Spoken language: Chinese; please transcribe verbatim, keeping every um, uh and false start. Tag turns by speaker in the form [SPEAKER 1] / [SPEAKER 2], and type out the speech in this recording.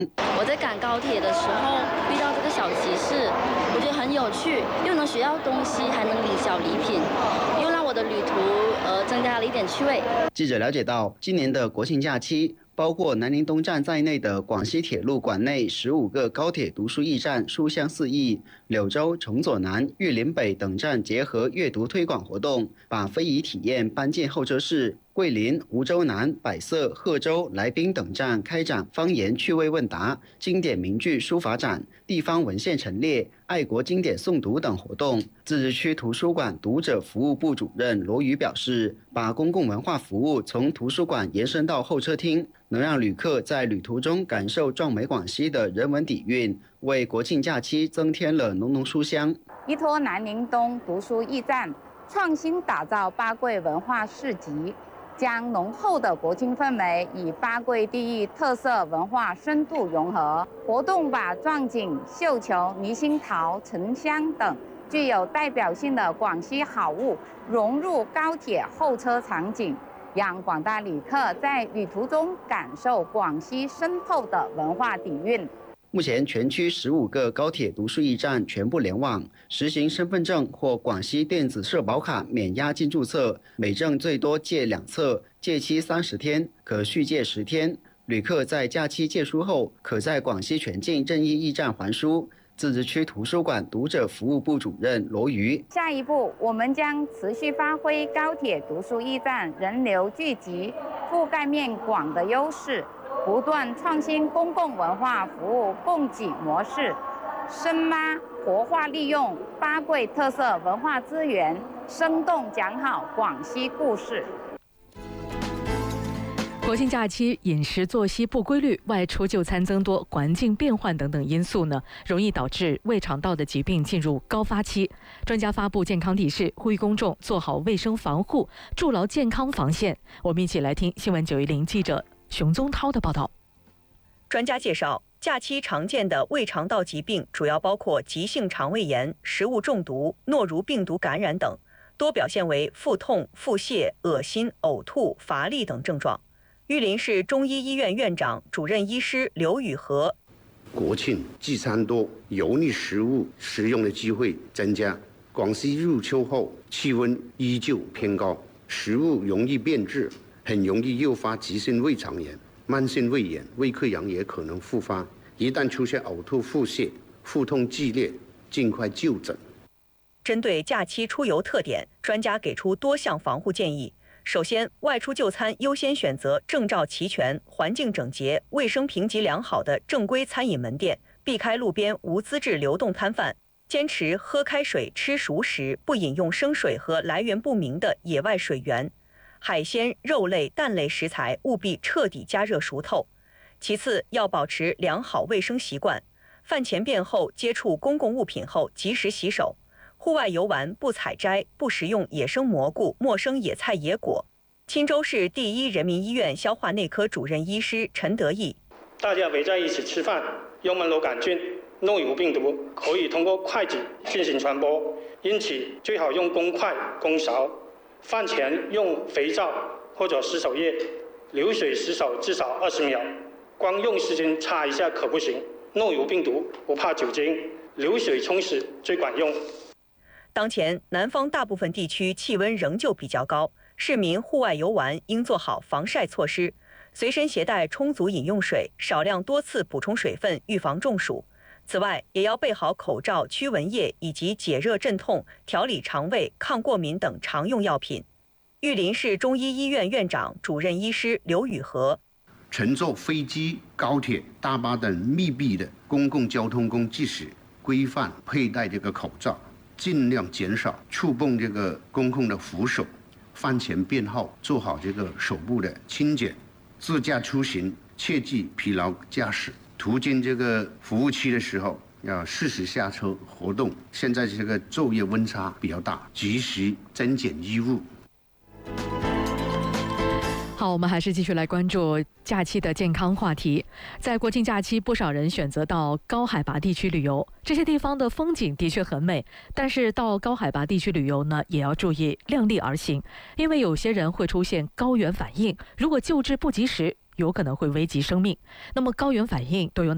[SPEAKER 1] 我在赶高铁的时候遇到这个小骑士，我觉得很有趣，又能学到东西，还能领小礼品，又让我的旅途呃增加了一点趣味。
[SPEAKER 2] 记者了解到，今年的国庆假期，包括南宁东站在内的广西铁路管内十五个高铁读书驿站书香四溢，柳州、崇左南、玉林北等站结合阅读推广活动，把非遗体验搬进候车室。桂林、梧州南、百色、贺州、来宾等站开展方言趣味问答、经典名句书法展、地方文献陈列、爱国经典诵读等活动。自治区图书馆读者服务部主任罗宇表示，把公共文化服务从图书馆延伸到候车厅，能让旅客在旅途中感受壮美广西的人文底蕴，为国庆假期增添了浓浓书香。
[SPEAKER 3] 依托南宁东读书驿站，创新打造八桂文化市集。将浓厚的国庆氛围与八桂地域特色文化深度融合。活动把壮锦、绣球、泥星桃、沉香等具有代表性的广西好物融入高铁候车场景，让广大旅客在旅途中感受广西深厚的文化底蕴。
[SPEAKER 2] 目前全区十五个高铁读书驿站全部联网，实行身份证或广西电子社保卡免押金注册，每证最多借两册，借期三十天，可续借十天。旅客在假期借书后，可在广西全境任意驿站还书。自治区图书馆读者服务部主任罗瑜，
[SPEAKER 3] 下一步我们将持续发挥高铁读书驿站人流聚集、覆盖面广的优势。不断创新公共文化服务供给模式，深挖活化利用八桂特色文化资源，生动讲好广西故事。
[SPEAKER 4] 国庆假期饮食作息不规律、外出就餐增多、环境变换等等因素呢，容易导致胃肠道的疾病进入高发期。专家发布健康提示，呼吁公众做好卫生防护，筑牢健康防线。我们一起来听新闻九一零记者熊宗涛的报道。
[SPEAKER 5] 专家介绍，假期常见的胃肠道疾病主要包括急性肠胃炎、食物中毒、诺如病毒感染等，多表现为腹痛、腹泻、恶心、呕吐、乏力等症状。玉林市中医医院院长、主任医师刘宇和：
[SPEAKER 6] 国庆聚餐多，油腻食物食用的机会增加。广西入秋后，气温依旧偏高，食物容易变质，很容易诱发急性胃肠炎。慢性胃炎、胃溃疡也可能复发，一旦出现呕吐、腹泻、腹痛剧烈，尽快就诊。
[SPEAKER 5] 针对假期出游特点，专家给出多项防护建议。首先，外出就餐优先选择证照齐全、环境整洁、卫生评级良好的正规餐饮门店，避开路边无资质流动摊贩，坚持喝开水、吃熟食，不饮用生水和来源不明的野外水源。海鲜、肉类、蛋类食材务必彻底加热熟透。其次，要保持良好卫生习惯，饭前便后接触公共物品后及时洗手。户外游玩不采摘、不食用野生蘑菇、陌生野菜野果。钦州市第一人民医院消化内科主任医师陈德义：
[SPEAKER 7] 大家围在一起吃饭，幽门螺杆菌、诺如病毒可以通过筷子进行传播，因此最好用公筷、公勺。饭前用肥皂或者洗手液流水洗手至少二十秒，光用湿巾擦一下可不行。诺如病毒不怕酒精，流水冲洗最管用。
[SPEAKER 5] 当前南方大部分地区气温仍旧比较高，市民户外游玩应做好防晒措施，随身携带充足饮用水，少量多次补充水分，预防中暑。此外，也要备好口罩、驱蚊液以及解热镇痛、调理肠胃、抗过敏等常用药品。玉林市中医医院院长、主任医师刘宇和：
[SPEAKER 6] 乘坐飞机、高铁、大巴等密闭的公共交通工具时，规范佩戴这个口罩，尽量减少触碰这个公共的扶手。饭前便后做好这个手部的清洁。自驾出行切忌疲劳驾驶。途经这个服务区的时候，要适时下车活动。现在这个昼夜温差比较大，及时增减衣物。
[SPEAKER 4] 好，我们还是继续来关注假期的健康话题。在国庆假期，不少人选择到高海拔地区旅游，这些地方的风景的确很美，但是到高海拔地区旅游呢，也要注意量力而行，因为有些人会出现高原反应，如果救治不及时，有可能会危及生命。那么高原反应都有哪